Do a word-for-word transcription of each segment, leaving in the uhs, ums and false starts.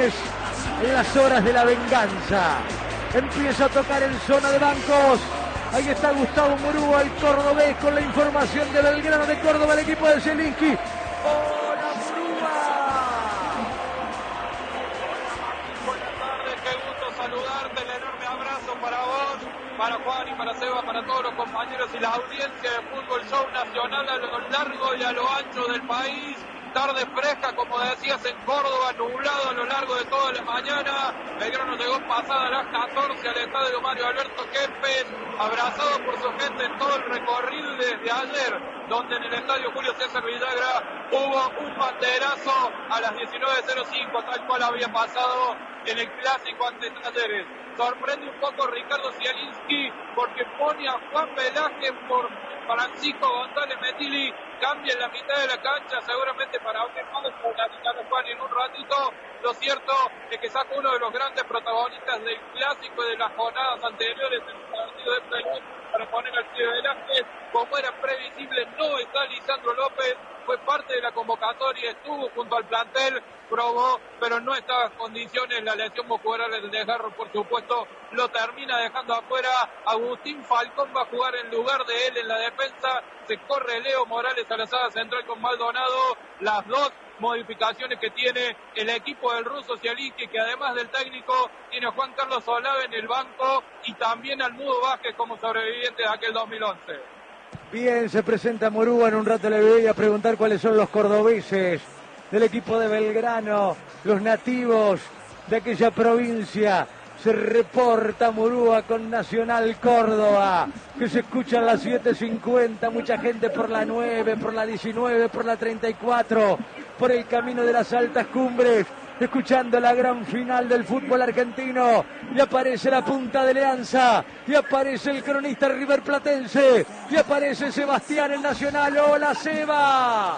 viernes, en las horas de la venganza. Empieza a tocar en zona de bancos. Ahí está Gustavo Murúa, el cordobés, con la información de Belgrano de Córdoba, el equipo de Zielinski. ¡Hola, Murúa! Buenas tardes, qué gusto saludarte, el enorme abrazo para vos, para Juan y para Seba, para todos los compañeros y la audiencia de Fútbol Show Nacional a lo largo y a lo ancho del país. Tarde fresca, como decías, en Córdoba, nublado a lo largo de toda la mañana. Belgrano llegó pasada a las catorce al estadio Mario Alberto Kempes, abrazado por su gente en todo el recorrido desde ayer, donde en el estadio Julio César Villagra hubo un banderazo a las diecinueve cero cinco, tal cual había pasado en el clásico ante Talleres. Sorprende un poco Ricardo Zielinski porque pone a Juan Velázquez por Francisco González Metilli, cambia en la mitad de la cancha, seguramente para abrir más por la mitad de Juan en un ratito. Lo cierto es que saca uno de los grandes protagonistas del clásico y de las jornadas anteriores del partido de Pelón para poner al Tío Velázquez. Como era previsible, no está Lisandro López, fue parte de la convocatoria, estuvo junto al plantel, probó, pero no estaba en condiciones. La lesión muscular del desgarro, por supuesto, lo termina dejando afuera. Agustín Falcón va a jugar en lugar de él en la defensa. Se corre Leo Morales a la saga central con Maldonado. Las dos modificaciones que tiene el equipo del ruso Zielinski, que además del técnico tiene a Juan Carlos Olave en el banco y también al Mudo Vázquez como sobreviviente de aquel dos mil once. Bien, se presenta Murúa, en un rato le voy a preguntar cuáles son los cordobeses del equipo de Belgrano, los nativos de aquella provincia. Se reporta Murúa con Nacional Córdoba, que se escucha a las siete cincuenta, mucha gente por la nueve, por la diecinueve, por la treinta y cuatro, por el camino de las altas cumbres, escuchando la gran final del fútbol argentino. Y aparece la punta de Leanza, y aparece el cronista riverplatense, y aparece Sebastián en Nacional. ¡Hola, Seba!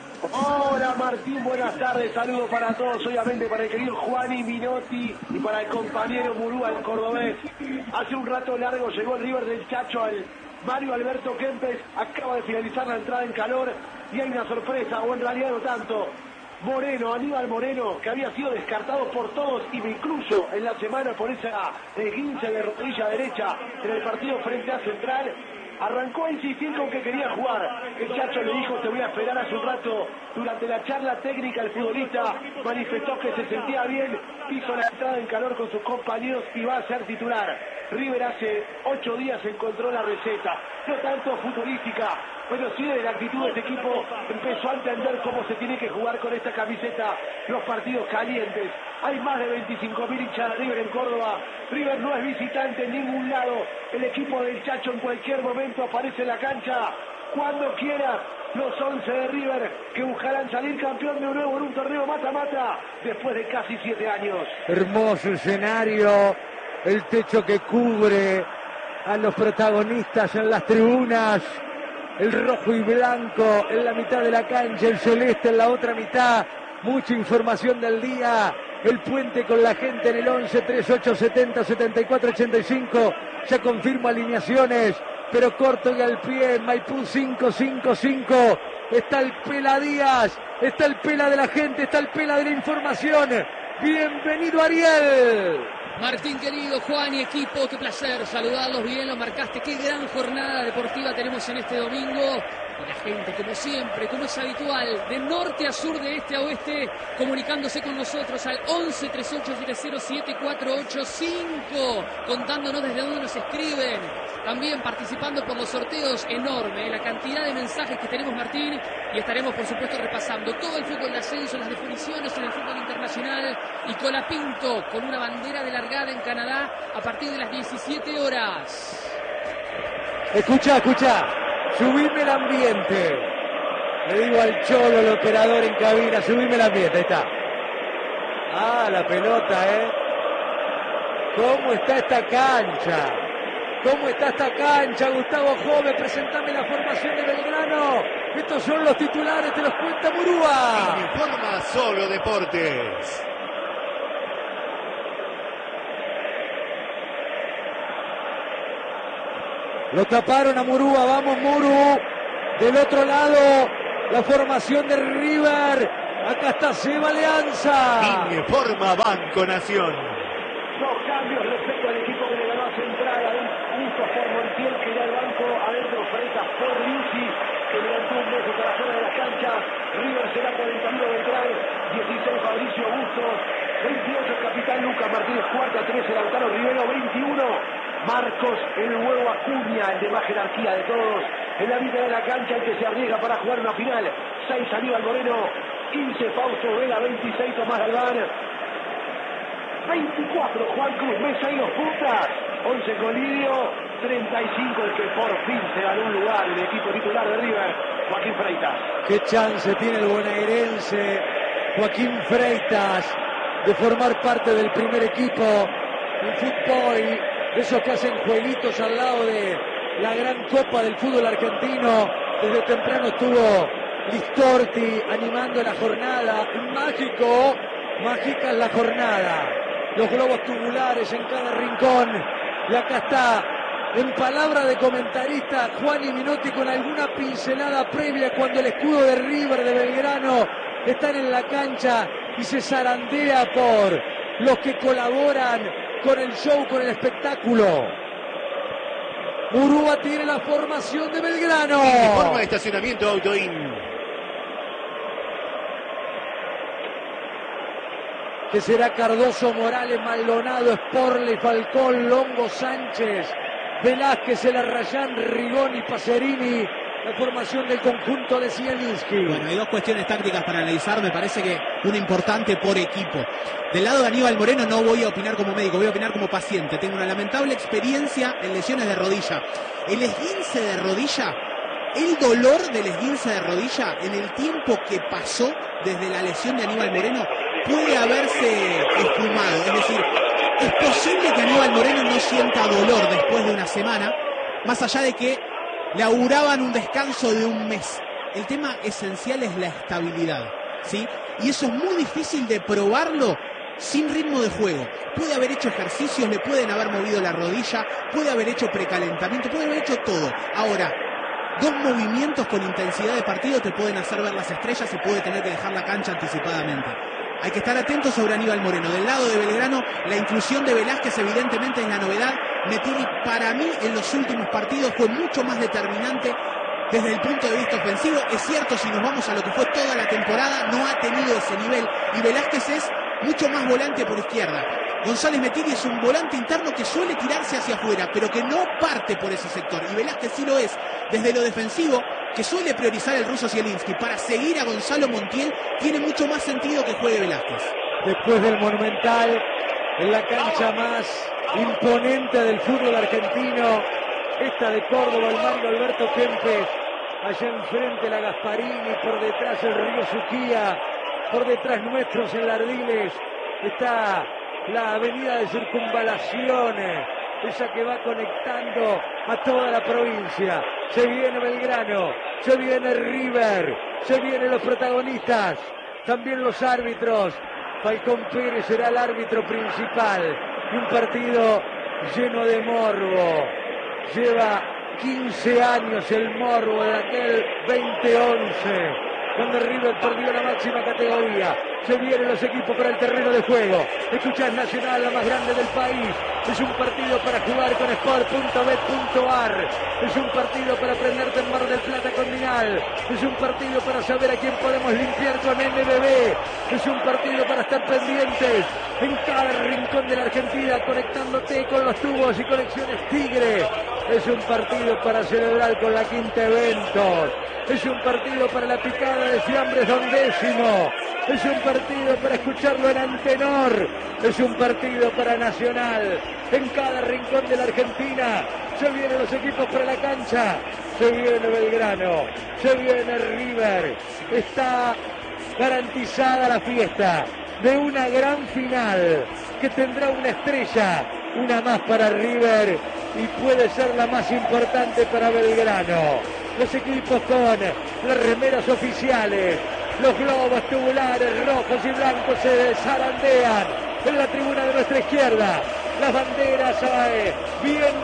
Hola Martín, buenas tardes, saludos para todos, obviamente para el querido Juani Minotti y para el compañero Murúa, el cordobés. Hace un rato largo llegó el River del Chacho al Mario Alberto Kempes, acaba de finalizar la entrada en calor y hay una sorpresa, o en realidad no tanto. Moreno, Aníbal Moreno, que había sido descartado por todos y me incluyo en la semana por esa esguince de rodilla derecha en el partido frente a Central, arrancó a insistir con que quería jugar. El Chacho le dijo: te voy a esperar hace un rato. Durante la charla técnica el futbolista manifestó que se sentía bien, hizo la entrada en calor con sus compañeros y va a ser titular. River hace ocho días encontró la receta, no tanto futbolística, pero sí de la actitud de este equipo. Empezó a entender cómo se tiene que jugar con esta camiseta los partidos calientes. Hay más de veinticinco mil hinchas de River en Córdoba. River no es visitante en ningún lado. El equipo del Chacho en cualquier momento aparece en la cancha. Cuando quiera, los once de River que buscarán salir campeón de nuevo en un torneo mata-mata después de casi siete años. Hermoso escenario, el techo que cubre a los protagonistas en las tribunas, el rojo y blanco en la mitad de la cancha, el celeste en la otra mitad. Mucha información del día, el puente con la gente en el once, treinta y ocho, setenta, setenta y cuatro, ochenta y cinco, ya confirmo alineaciones, pero corto y al pie. Maipú cinco cinco cinco, está el Pela Díaz, está el Pela de la gente, está el Pela de la información. Bienvenido, Ariel. Martín querido, Juan y equipo, qué placer saludarlos, bien lo marcaste, qué gran jornada deportiva tenemos en este domingo. Y la gente, como siempre, como es habitual, de norte a sur, de este a oeste, comunicándose con nosotros al once, treinta y ocho, cero siete, cuatro ocho cinco, contándonos desde dónde nos escriben, también participando por los sorteos. Enorme la cantidad de mensajes que tenemos, Martín, y estaremos, por supuesto, repasando todo el fútbol de ascenso, las definiciones en el fútbol internacional, y Colapinto con una bandera de largada en Canadá a partir de las diecisiete horas. Escucha, escucha. Subime el ambiente. Le digo al Cholo, el operador en cabina, subime el ambiente. Ahí está. Ah, la pelota, ¿eh? ¿Cómo está esta cancha? ¿Cómo está esta cancha, Gustavo Jove? Presentame la formación de Belgrano. Estos son los titulares, te los cuenta Murúa. Informa Solo Deportes. Lo taparon a Murúa, vamos Muru. Del otro lado, la formación de River. Acá está Seba Alianza. Informa Banco Nación. Dos cambios respecto al equipo que le ganó a Central. Justos por Montiel, que irá al banco. Adentro Freitas por Liucci, que levantó un beso para afuera de las canchas. River será cuarenta y uno Beltrán, dieciséis Fabricio Bustos, veintiocho el capitán Lucas Martínez Cuarta, trece Lautaro Rivero, veintiuno Marcos el huevo Acuña, el de más jerarquía de todos. En la mitad de la cancha, el que se arriesga para jugar una final. seis Aníbal Moreno, quince Fausto Vela, veintiséis Tomás Galván, veinticuatro Juan Cruz Mesa y los puntas, once Colidio, treinta y cinco el que por fin se ganó un lugar, el equipo titular de River, Joaquín Freitas. Qué chance tiene el bonaerense Joaquín Freitas de formar parte del primer equipo en fútbol, de esos que hacen jueguitos al lado de la gran copa del fútbol argentino. Desde temprano estuvo Listorti animando la jornada. Mágico, mágica es la jornada. Los globos tubulares en cada rincón. Y acá está, en palabra de comentarista, Juan Minotti con alguna pincelada previa cuando el escudo de River de Belgrano están en la cancha y se zarandea por los que colaboran con el show, con el espectáculo. Murúa tiene la formación de Belgrano. Forma de estacionamiento Autoin. Que será Cardoso, Morales, Maldonado, Sporle, Falcón, Longo, Sánchez, Velázquez, El Arrayán, Rigoni, Pacerini. La formación del conjunto de Zielinski. Bueno, hay dos cuestiones tácticas para analizar, me parece que una importante por equipo. Del lado de Aníbal Moreno no voy a opinar como médico, voy a opinar como paciente. Tengo una lamentable experiencia en lesiones de rodilla. El esguince de rodilla, el dolor del esguince de rodilla en el tiempo que pasó desde la lesión de Aníbal Moreno puede haberse esfumado. Es decir, es posible que Aníbal Moreno no sienta dolor después de una semana, más allá de que le auguraban un descanso de un mes. El tema esencial es la estabilidad, ¿sí? Y eso es muy difícil de probarlo sin ritmo de juego. Puede haber hecho ejercicios, le pueden haber movido la rodilla, puede haber hecho precalentamiento, puede haber hecho todo. Ahora, dos movimientos con intensidad de partido te pueden hacer ver las estrellas y puede tener que dejar la cancha anticipadamente. Hay que estar atentos sobre Aníbal Moreno. Del lado de Belgrano, la inclusión de Velázquez evidentemente es la novedad. Mettini para mí en los últimos partidos fue mucho más determinante desde el punto de vista ofensivo. Es cierto, si nos vamos a lo que fue toda la temporada, no ha tenido ese nivel. Y Velázquez es mucho más volante por izquierda. González Mettini es un volante interno que suele tirarse hacia afuera, pero que no parte por ese sector. Y Velázquez sí lo es desde lo defensivo, que suele priorizar el ruso Zielinski. Para seguir a Gonzalo Montiel tiene mucho más sentido que juegue Velázquez. Después del Monumental, en la cancha más imponente del fútbol argentino, esta de Córdoba, el Mario Alberto Kempes, allá enfrente la Gasparini, por detrás el Río Suquía, por detrás nuestros en Lardiles está la avenida de Circunvalación, esa que va conectando a toda la provincia. Se viene Belgrano, se viene River, se vienen los protagonistas, también los árbitros. Falcón Pérez será el árbitro principal. Un partido lleno de morbo. Lleva quince años el morbo de aquel veinte once, cuando River perdió la máxima categoría. Se vienen los equipos para el terreno de juego. Escuchás Nacional, la más grande del país. Es un partido para jugar con sport punto bet punto ar. Es un partido para prenderte en Mar del Plata con Minal. Es un partido para saber a quién podemos limpiar con N B B. Es un partido para estar pendientes en cada rincón de la Argentina, conectándote con los tubos y conexiones Tigre. Es un partido para celebrar con la Quinta Eventos. Es un partido para la picada de fiambres Don Décimo. Es un partido para escucharlo en Antenor. Es un partido para Nacional. En cada rincón de la Argentina se vienen los equipos para la cancha. Se viene Belgrano, se viene River. Está garantizada la fiesta de una gran final que tendrá una estrella, una más para River y puede ser la más importante para Belgrano. Los equipos con las remeras oficiales, los globos tubulares rojos y blancos se zarandean en la tribuna de nuestra izquierda. Las banderas eh, bien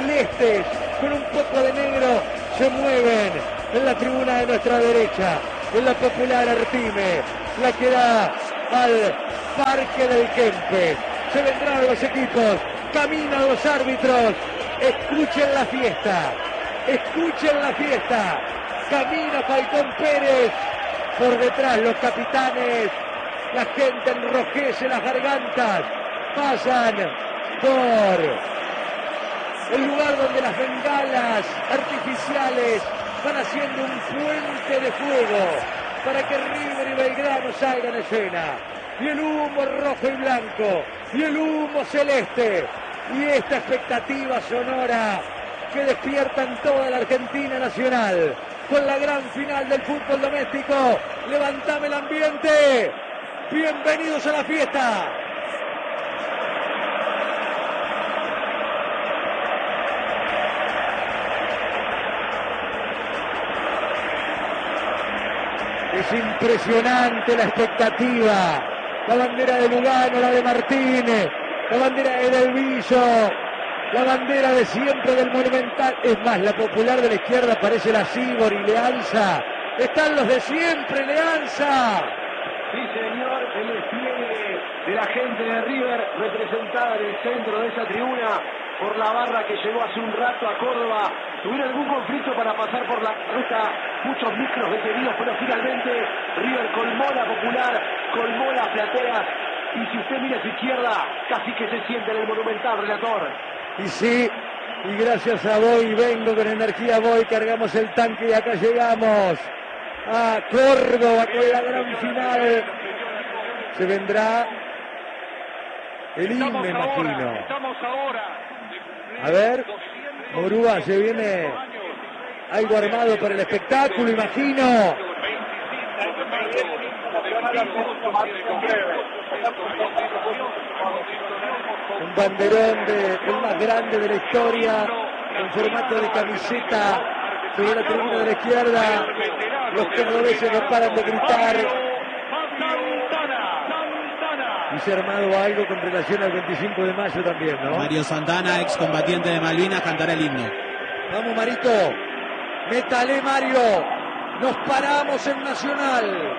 celestes con un poco de negro se mueven en la tribuna de nuestra derecha. en la popular Artime, la que da al Parque del Kempes. Se vendrán los equipos, caminan los árbitros, escuchen la fiesta, escuchen la fiesta, camina Falcón Pérez, por detrás los capitanes, la gente enrojece las gargantas, pasan por el lugar donde las bengalas artificiales van haciendo un puente de fuego para que River y Belgrano salgan a escena. Y el humo rojo y blanco, y el humo celeste, y esta expectativa sonora que despierta en toda la Argentina nacional, con la gran final del fútbol doméstico. Levantame el ambiente, bienvenidos a la fiesta. Es impresionante la expectativa. La bandera de Lugano, la de Martínez, la bandera de Delviso, la bandera de siempre del Monumental. Es más, la popular de la izquierda parece la Cibor y Leanza. Están los de siempre, Leanza. Sí, señor, el despliegue de la gente de River, representada en el centro de esa tribuna por la barra que llegó hace un rato a Córdoba. Tuvieron algún conflicto para pasar por la ruta, muchos micros detenidos, pero finalmente River colmó la popular, colmó las plateas. Y si usted mira a su izquierda, casi que se siente en el Monumental, relator. Y sí, y gracias a Boy, vengo con energía Boy, cargamos el tanque y acá llegamos a Córdoba con la gran final. Se vendrá el himno, me imagino. A ver, Morúa, se viene algo armado para el espectáculo, imagino. Un banderón de, el más grande de la historia, en formato de camiseta, sobre la tribuna de la izquierda. Los cordobeses no paran de gritar. Y se ha armado algo con relación al veinticinco de mayo también, ¿no? Mario Santana, ex combatiente de Malvinas, cantará el himno. Vamos, Marito. Métale, Mario. Nos paramos en Nacional.